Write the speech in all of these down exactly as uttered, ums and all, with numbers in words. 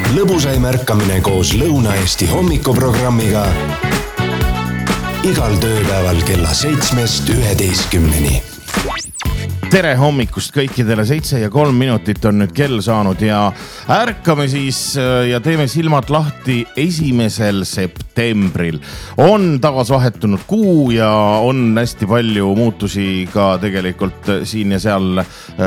lõbusaim ärkamine koos Lõuna-Eesti hommikuprogrammiga igal tööpäeval kella seitsmest üheteistkümneni. Tere hommikust kõikidele, seitse ja kolm minutit on nüüd kell saanud ja ärkame siis ja teeme silmad lahti esimesel septembril. On taas vahetunud kuu ja on hästi palju muutusi ka tegelikult siin ja seal.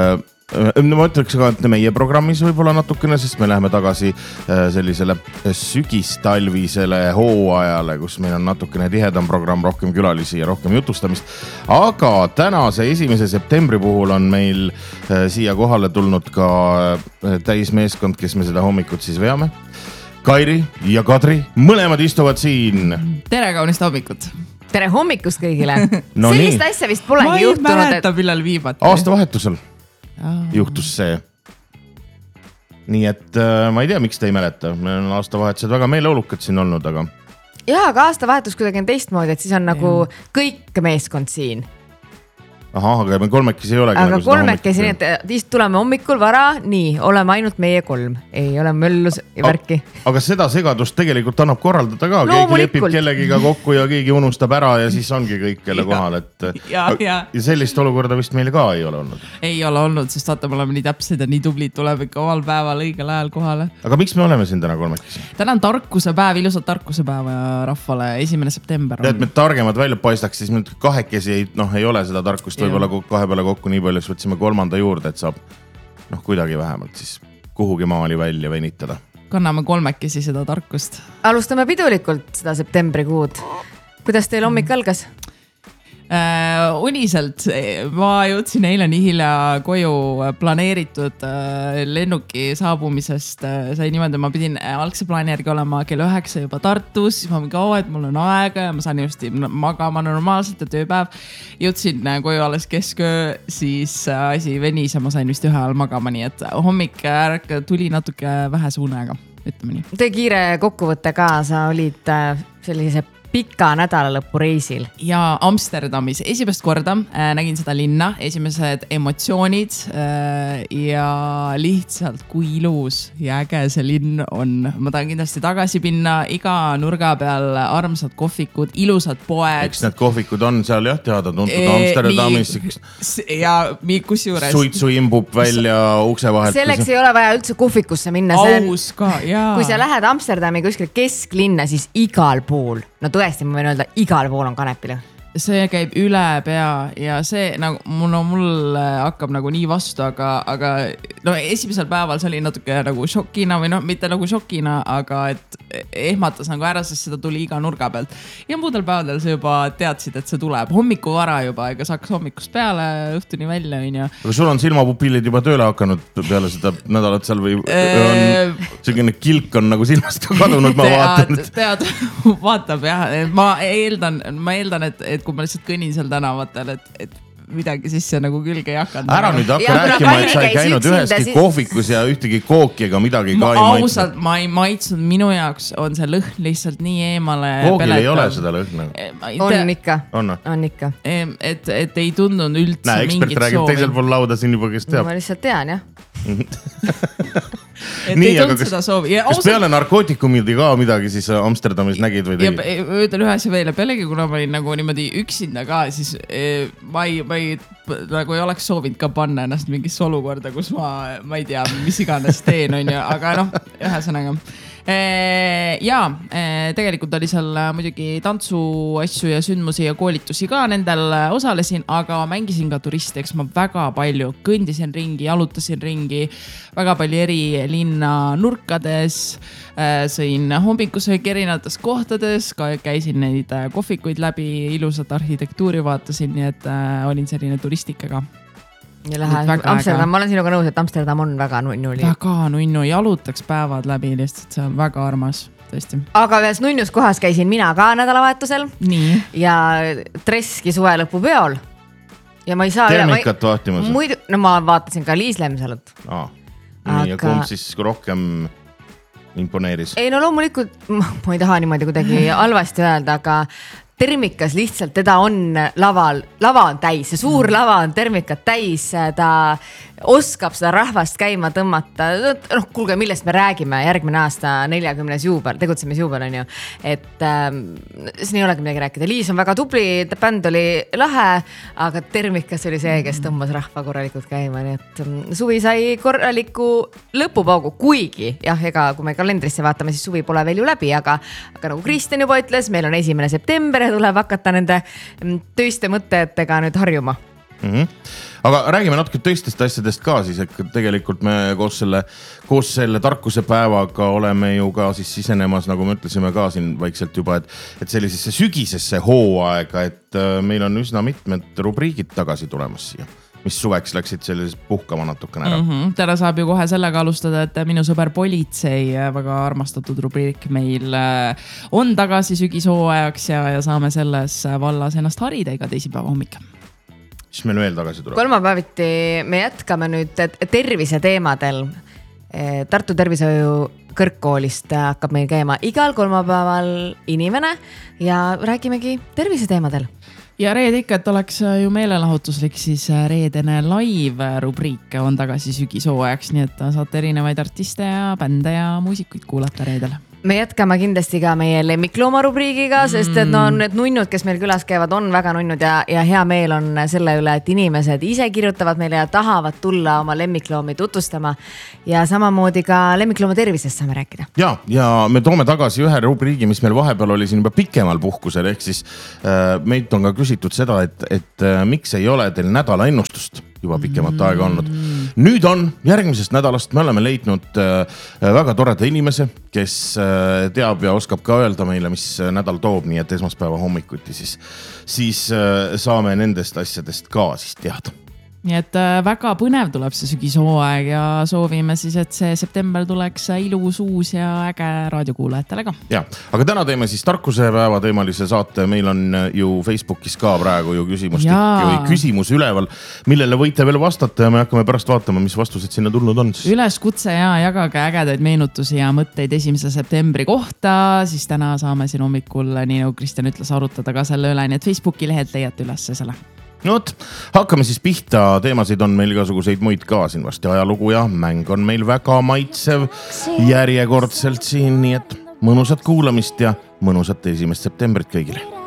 Ma ütleks ka, et meie programmis võib-olla natukene, sest me läheme tagasi sellisele sügistalvisele hooajale, kus meil on natukene tihedam programm, rohkem külalisi ja rohkem jutustamist. Aga tänase esimese septembri puhul on meil siia kohale tulnud ka täismeeskond, kes me seda hommikut siis veame. Kairi ja Kadri, mõlemad istuvad siin. Tere kaunist hommikut. Tere hommikust kõigile. No Sellist nii. asja vist polegi ma ei juhtunud. mäleta, millal viimati. Aasta vahetusel juhtus see. Nii et äh, ma ei tea, miks te ei mäleta. Meil on aastavahetused väga meeleolukad siin olnud, aga... Jaa, aga aastavahetus kuidagi on teistmoodi, et siis on nagu kõik meeskond siin. Aha, aga me kolmekesi ei olegi. Aga nagu kolmekesi, nii et tuleme hommikul vara, nii, oleme ainult meie kolm. Ei ole möllus ja värki. Aga seda segadust tegelikult annab korraldada ka. No, keegi lepib kellegiga kokku ja keegi unustab ära ja siis ongi kõik kelle kohal. Et... Ja, ja. ja sellist olukorda vist meil ka ei ole olnud. Ei ole olnud, sest vaata, me oleme nii täpsed ja nii tublid, tuleb ikka omal päeval õigel ajal kohale. Aga miks me oleme siin täna kolmekesi? Täna on tarkuse päev, ilusat tarkuse päeva rahvale, esimene september. Et me targemad välja paistaks, siis me kahekesi ei, noh, ei ole seda tarkust võib-olla kahe peale kokku nii palju, siis võtsime kolmanda juurde, et saab noh, kuidagi vähemalt siis kuhugi maali välja venitada. Kanname kolmekesi seda tarkust. Alustame pidulikult seda septembrikuud. Kuidas teil hommik algas? Uh, uniselt, ma jõudsin eile nii hilja koju planeeritud uh, lennuki saabumisest. Uh, sai niimoodi, ma pidin algse plaani järgi olema kell üheksa juba Tartus, siis ma mingi, oh, et mul on aega ja ma saan just magama normaalselt ja tööpäev. Jõudsin uh, koju alles kesköö, siis uh, asi venis ja ma sain vist ühe ajal magama, nii et hommik ärk tuli natuke vähese unega, ütleme nii. Tõi kiire kokkuvõtte ka, sa olid uh, sellise pika nädalalõppu reisil. Ja Amsterdamis esimest korda äh, nägin seda linna, esimesed emotsioonid äh, ja lihtsalt kui ilus ja äge see linn on. Ma tahan kindlasti tagasi pinna, iga nurga peal armsad kohvikud, ilusad poed. Eks need kohvikud on seal jah teada tuntud e, Amsterdamis. Nii, ja kus juures? Suitsu imbub välja ukse vahelt. Selleks ei ole vaja üldse kohvikusse minna. Aus ka, jaa. Kui sa lähed Amsterdami kuskil kesklinna, siis igal pool, no tõesti, ma võin öelda, igal pool on kanepile. See käib üle pea ja see nagu no, mul hakkab nagu nii vastu, aga, aga no, esimesel päeval see oli natuke nagu šokina või noh, mitte nagu šokina, aga et ehmatas nagu ära, sest seda tuli iga nurga pealt. Ja muudel päevadel sa juba teadsid, et see tuleb hommiku vara juba, ega sa hakkas hommikust peale õhtuni välja. Ja... Aga sul on silmapupillid juba tööle hakanud peale seda nädalat seal või on selline kilk on nagu silmast ka kadunud, ma vaatan. Tead, vaatab jah, ma eeldan, ma eeldan, et, et kui ma lihtsalt kõnnin seal tänavatel, et, et midagi sisse nagu külge ei hakanud. Ära nüüd hakka rääkima, et sa ei käinud üheski siis... kohvikus ja ühtegi kooki ega midagi ma ka ei maitsnud. Ausalt, ma ei maitsnud, minu jaoks on see lõhn lihtsalt nii eemale koogil peletav. ei ole seda lõhna. On ikka. On, on ikka. Et, et ei tundunud üldse Näe, mingit ekspert räägib soovi. teisel pool lauda siin juba, kes teab. Ma lihtsalt tean, jah. et nii, ei tulnud kas, seda soovi. Ja kas ausalt... peale narkootikumidi ka midagi siis Amsterdamis nägid või tegid? Ja ütlen ühe asja veel, pealegi kuna ma olin nagu niimoodi üksinda ka, siis eh, ma, ei, ma ei, nagu ei oleks soovinud ka panna ennast mingisse olukorda, kus ma, ma ei tea, mis iganes teen, on ju, aga noh, ühesõnaga. Ja tegelikult oli seal muidugi tantsu asju ja sündmusi ja koolitusi ka nendel osalesin, aga mängisin ka turisti, eks ma väga palju kõndisin ringi, jalutasin ringi väga palju eri linna nurkades, sõin hommikusöögi erinevates kohtades, käisin neid kohvikuid läbi, ilusat arhitektuuri vaatasin, nii et olin selline turistikaga. Ja lähe, Amsterdam, ma olen sinuga nõus, et Amsterdam on väga nunnuli. Väga nunnu, jalutaks päevad läbi lihtsalt, see on väga armas, tõesti. Aga ühes nunnus kohas käisin mina ka nädalavahetusel. Nii. Ja Treski suvelõpu peol. Ja ma ei saa... Termikat vaatimas? Muidu, no ma vaatasin ka Liis Lemsalut. Aa, nii, aga... ja kumb siis rohkem imponeeris? Ei, no loomulikult, ma ei taha niimoodi kuidagi halvasti öelda, aga termikas lihtsalt, teda on laval, lava on täis, see suur mm. lava on termikat täis, ta oskab seda rahvast käima tõmmata. noh, kuulge, millest me räägime, järgmine aasta neljakümnes juubel, tegutsemisjuubel on ju, et ähm, siin ei olegi midagi rääkida. Liis on väga tubli, bänd oli lahe, aga termikas oli see, kes tõmbas rahva korralikult käima, nii et suvi sai korraliku lõpupaugu, kuigi jah, ega kui me kalendrisse vaatame, siis suvi pole veel ju läbi, aga, aga nagu Kristjan juba ütles, meil on esimene september ja tuleb hakata nende töiste mõtetega nüüd harjuma. Mm-hmm. Aga räägime natuke teistest asjadest ka siis, et tegelikult me koos selle, koos selle tarkuse päevaga oleme ju ka siis sisenemas, nagu me ütlesime ka siin vaikselt juba, et, et sellisesse sügisesse hooaega, et meil on üsna mitmed rubriigid tagasi tulemas siia, mis suveks läksid sellises puhkama natukene ära. Mm-hmm. Täna saab ju kohe sellega alustada, et minu sõber Politsei, väga armastatud rubriik meil on tagasi sügishooajaks ja, ja saame selles vallas ennast harida iga teisipäeva hommik. Siis meil veel tagasi tuleb. Kolmapäeviti me jätkame nüüd tervise teemadel. Tartu Tervishoiu kõrgkoolist hakkab meil käima igal kolmapäeval inimene ja räägimegi tervise teemadel. Ja reede ikka, et oleks ju meelelahutuslik, siis reedene live rubriik on tagasi sügishooajaks, nii et saate erinevaid artiste ja bände ja muusikuid kuulata reedele. Me jätkame kindlasti ka meie lemmiklooma rubriigiga, sest et no, need nunnud, kes meil külas käivad, on väga nunnud ja, ja hea meel on selle üle, et inimesed ise kirjutavad meile ja tahavad tulla oma lemmikloomi tutvustama. Ja samamoodi ka lemmiklooma tervisest saame rääkida. Ja, ja me toome tagasi ühe rubriigi, mis meil vahepeal oli siin juba pikemal puhkusel, ehk siis äh, meilt on ka küsitud seda, et, et äh, miks ei ole teil nädala ennustust juba pikemat mm. aega olnud. Nüüd on järgmisest nädalast, me oleme leidnud äh, väga toreda inimese, kes äh, teab ja oskab ka öelda meile, mis nädal toob, nii et esmaspäeva hommikuti siis, siis äh, saame nendest asjadest ka siis teada. Nii et väga põnev tuleb see sügishooaeg ja soovime siis, et see september tuleks ilus, uus ja äge raadiokuulajatele ka. Ja, aga täna teeme siis tarkuse päeva teemalise saate. Meil on ju Facebookis ka praegu ju küsimustik või küsimus üleval, millele võite veel vastata ja me hakkame pärast vaatama, mis vastused sinna tulnud on. Üleskutse ja jagage ägedaid meenutusi ja mõtteid esimese septembri kohta. Siis täna saame siin hommikul, nii nagu Kristjan ütles, arutada ka selle üle, nii et Facebooki lehelt leiate üles selle. No võt, hakkame siis pihta, teemasid on meil igasuguseid muid ka siin vasti ajalugu ja mäng on meil väga maitsev järjekordselt siin, nii et mõnusat kuulamist ja mõnusat esimest septembrit kõigile.